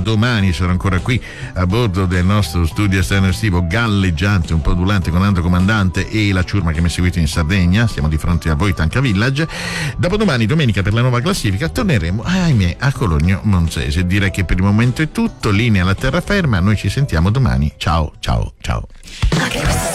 domani sarò ancora qui a bordo del nostro studio esterno estivo, galleggiante, un po' adulante con Andro Comandante e la ciurma che mi seguite in Sardegna. Siamo di fronte a voi, Tanca Village. Dopodomani, domenica, per la nuova classifica torneremo, ahimè, a Cologno Monzese. Direi che per il momento è tutto, linea alla terraferma. Noi ci sentiamo domani. Ciao, ciao, ciao.